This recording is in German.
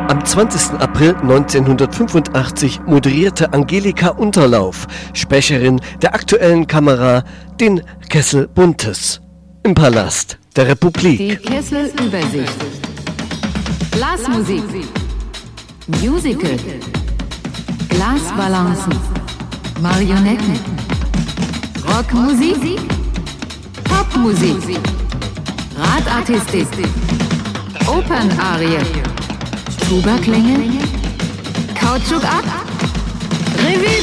Am 20. April 1985 moderierte Angelika Unterlauf, Sprecherin der aktuellen Kamera, den Kessel Buntes im Palast der Republik. Die Kesselübersicht. Blasmusik. Musical. Glasbalancen. Marionetten. Rockmusik. Popmusik. Radartistik. Opernarie. Tuba-Klänge. Kautschuk ab. Revue.